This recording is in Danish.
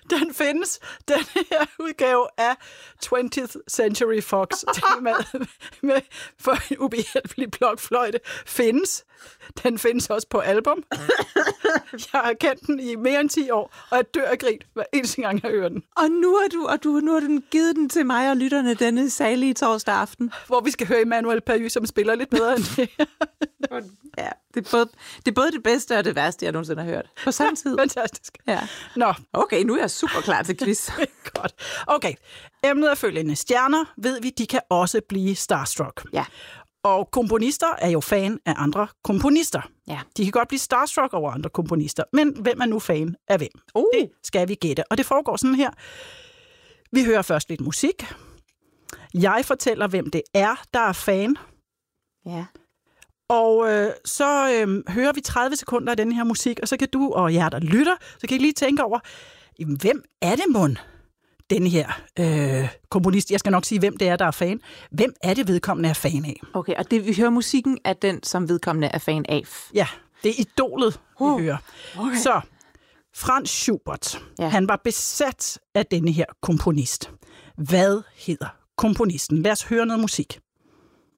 Den findes, den her udgave af 20th Century Fox med for en ubehjælpelig blokfløjte findes. Den findes også på album. Jeg har kendt den i mere end 10 år, og jeg dør af grin hver eneste gang, jeg hører den. Og nu har du givet den til mig og lytterne denne salige torsdag aften. Hvor vi skal høre Emmanuel Pary, som spiller lidt bedre end det. Ja, det er både det bedste og det værste, jeg nogensinde har hørt. På samme tid. Fantastisk. Ja. Nå. Okay, nu er jeg super klar til quiz. Godt. Okay. Emnet er følgende. Stjerner, ved vi, de kan også blive starstruck. Ja. Og komponister er jo fan af andre komponister. Ja. De kan godt blive starstruck over andre komponister, men hvem er nu fan af hvem? Det skal vi gætte. Og det foregår sådan her. Vi hører først lidt musik. Jeg fortæller, hvem det er, der er fan. Ja. Og så hører vi 30 sekunder af den her musik, og så kan du og jer, der lytter, så kan I lige tænke over, hvem er det mon? Den her komponist, jeg skal nok sige, hvem det er, der er fan. Hvem er det, vedkommende er fan af? Okay, og det vi hører musikken er den, som vedkommende er fan af. Ja, det er idolet, vi hører. Okay. Så, Franz Schubert, han var besat af denne her komponist. Hvad hedder komponisten? Lad os høre noget musik.